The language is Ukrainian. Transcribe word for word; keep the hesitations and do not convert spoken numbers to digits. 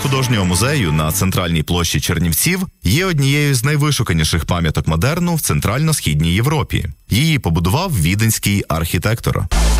художнього музею на центральній площі Чернівців є однією з найвишуканіших пам'яток модерну в Центрально-Східній Європі. Її побудував віденський архітектор.